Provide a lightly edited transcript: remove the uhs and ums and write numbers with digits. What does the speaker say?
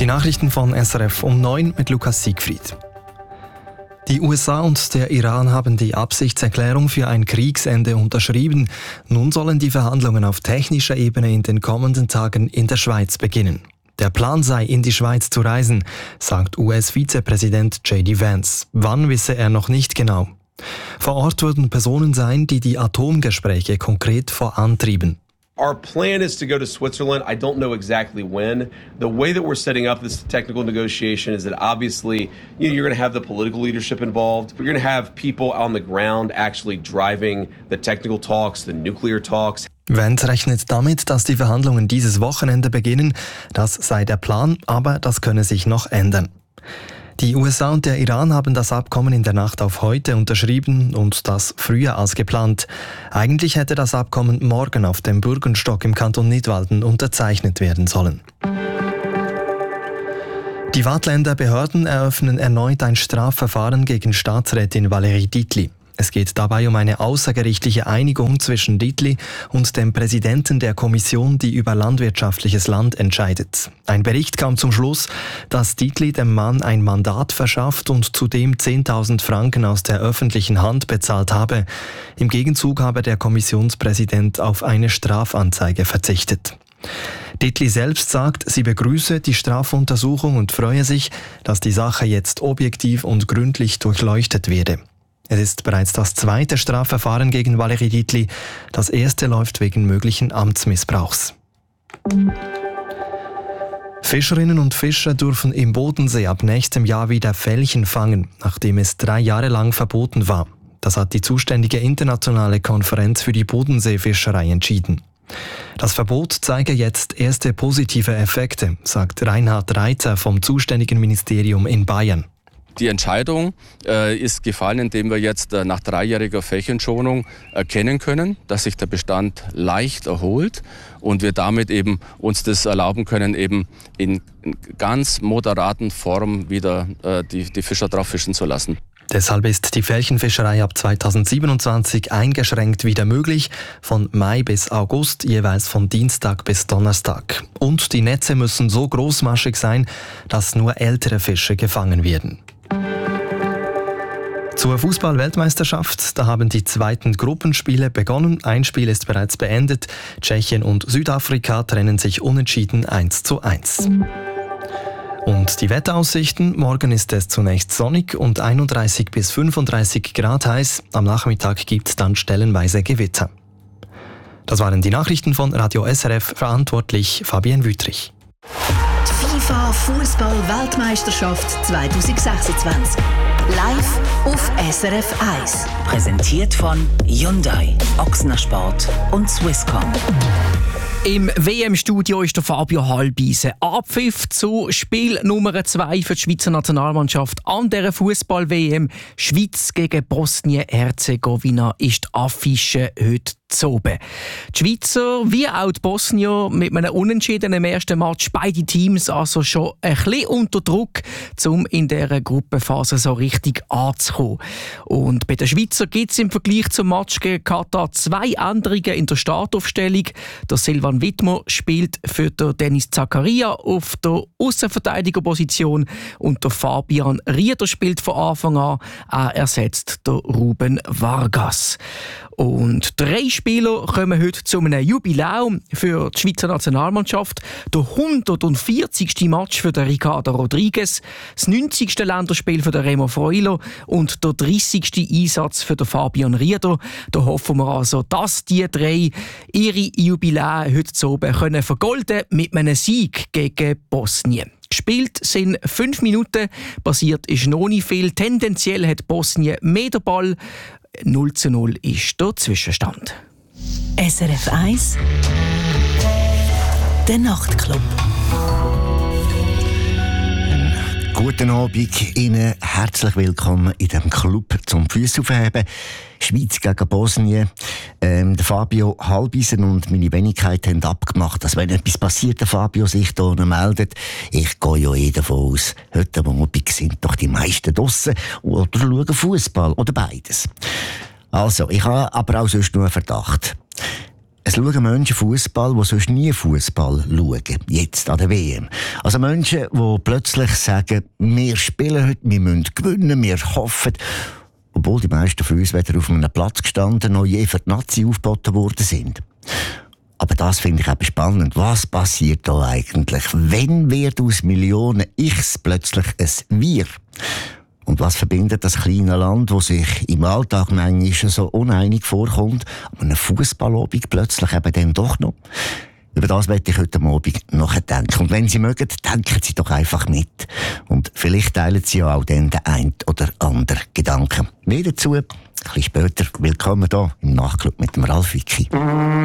Die Nachrichten von SRF um 9 mit Lukas Siegfried. Die USA und der Iran haben die Absichtserklärung für ein Kriegsende unterschrieben. Nun sollen die Verhandlungen auf technischer Ebene in den kommenden Tagen in der Schweiz beginnen. Der Plan sei, in die Schweiz zu reisen, sagt US-Vizepräsident J.D. Vance. Wann wisse er noch nicht genau. Vor Ort würden Personen sein, die die Atomgespräche konkret vorantrieben. Our plan is to go to Switzerland. I don't know exactly when. The way that we're setting up this technical negotiation is that obviously, you're going to have the political leadership involved. You're going to have people on the ground actually driving the technical talks, the nuclear talks. Vance rechnet damit, dass die Verhandlungen dieses Wochenende beginnen. Das sei der Plan, aber das könne sich noch ändern. Die USA und der Iran haben das Abkommen in der Nacht auf heute unterschrieben und das früher als geplant. Eigentlich hätte das Abkommen morgen auf dem Bürgenstock im Kanton Nidwalden unterzeichnet werden sollen. Die Waadtländer Behörden eröffnen erneut ein Strafverfahren gegen Staatsrätin Valérie Dietli. Es geht dabei um eine außergerichtliche Einigung zwischen Dietli und dem Präsidenten der Kommission, die über landwirtschaftliches Land entscheidet. Ein Bericht kam zum Schluss, dass Dietli dem Mann ein Mandat verschafft und zudem 10.000 Franken aus der öffentlichen Hand bezahlt habe. Im Gegenzug habe der Kommissionspräsident auf eine Strafanzeige verzichtet. Dietli selbst sagt, sie begrüße die Strafuntersuchung und freue sich, dass die Sache jetzt objektiv und gründlich durchleuchtet werde. Es ist bereits das zweite Strafverfahren gegen Valérie Dietli. Das erste läuft wegen möglichen Amtsmissbrauchs. Fischerinnen und Fischer dürfen im Bodensee ab nächstem Jahr wieder Felchen fangen, nachdem es 3 Jahre lang verboten war. Das hat die zuständige internationale Konferenz für die Bodenseefischerei entschieden. Das Verbot zeige jetzt erste positive Effekte, sagt Reinhard Reiter vom zuständigen Ministerium in Bayern. Die Entscheidung ist gefallen, indem wir jetzt nach 3-jähriger Flächenschonung erkennen können, dass sich der Bestand leicht erholt und wir damit eben uns das erlauben können, eben in ganz moderaten Form wieder die Fischer drauf fischen zu lassen. Deshalb ist die Felchenfischerei ab 2027 eingeschränkt wieder möglich, von Mai bis August, jeweils von Dienstag bis Donnerstag. Und die Netze müssen so großmaschig sein, dass nur ältere Fische gefangen werden. Zur Fußball-Weltmeisterschaft, da haben die zweiten Gruppenspiele begonnen. Ein Spiel ist bereits beendet. Tschechien und Südafrika trennen sich unentschieden 1:1. Und die Wetteraussichten: Morgen ist es zunächst sonnig und 31 bis 35 Grad heiß. Am Nachmittag gibt es dann stellenweise Gewitter. Das waren die Nachrichten von Radio SRF, verantwortlich Fabienne Wüttrich. Die FIFA Fußball-Weltmeisterschaft 2026. Live auf SRF 1. Präsentiert von Hyundai, Ochsner Sport und Swisscom. Im WM-Studio ist der Fabio Halbise. Abpfiff zu Spiel Nummer 2 für die Schweizer Nationalmannschaft an dieser Fußball-WM. Schweiz gegen Bosnien-Herzegowina ist die Affische heute zu oben. Die Schweizer wie auch die Bosnier mit einem Unentschieden im ersten Match. Beide Teams also schon ein bisschen unter Druck, um in dieser Gruppenphase so richtig anzukommen. Und bei den Schweizer gibt es im Vergleich zum Match gegen Katar 2 Änderungen in der Startaufstellung. Der Silvan Wittmer spielt für den Dennis Zakaria auf der Aussenverteidigerposition und der Fabian Rieder spielt von Anfang an. Er ersetzt den Ruben Vargas. Und 3 Spieler kommen heute zu einem Jubiläum für die Schweizer Nationalmannschaft. Der 140. Match für den Ricardo Rodriguez, das 90. Länderspiel für den Remo Freuler und der 30. Einsatz für den Fabian Rieder. Da hoffen wir also, dass die 3 ihre Jubiläen heute zu oben können vergolden mit einem Sieg gegen Bosnien. Gespielt sind 5 Minuten, passiert ist noch nicht viel. Tendenziell hat Bosnien mehr den Ball. 0:0 ist der Zwischenstand. SRF 1 Der Nachtclub. Guten Abend Ihnen, herzlich willkommen in dem Club zum Füße aufheben. Schweiz gegen Bosnien. Der Fabio Halbisen und meine Wenigkeit haben abgemacht, dass wenn etwas passiert, der Fabio sich hier meldet. Ich gehe ja davon aus, heute Abend sind doch die meisten draussen oder schauen Fußball oder beides. Also, ich habe aber auch sonst nur einen Verdacht. Es schauen Menschen Fußball, die sonst nie Fußball schauen. Jetzt an der WM. Also Menschen, die plötzlich sagen, wir spielen heute, wir müssen gewinnen, wir hoffen. Obwohl die meisten von uns weder auf einem Platz gestanden noch je für die Nazi aufgeboten worden sind. Aber das finde ich eben spannend. Was passiert da eigentlich? Wenn wird aus Millionen Ichs plötzlich ein Wir? Und was verbindet das kleine Land, das sich im Alltag manchmal so uneinig vorkommt, aber eine Fußballabend plötzlich eben dann doch noch? Über das werde ich heute Abend nachdenken. Und wenn Sie mögen, denken Sie doch einfach mit. Und vielleicht teilen Sie ja auch dann den einen oder anderen Gedanken. Mehr dazu, ein bisschen später. Willkommen hier im Nachtclub mit dem Ralf Wicki.